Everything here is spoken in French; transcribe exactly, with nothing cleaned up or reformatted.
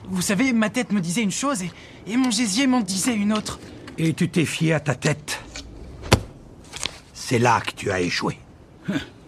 Vous savez, ma tête me disait une chose et, et mon gésier m'en disait une autre. Et tu t'es fié à ta tête. C'est là que tu as échoué.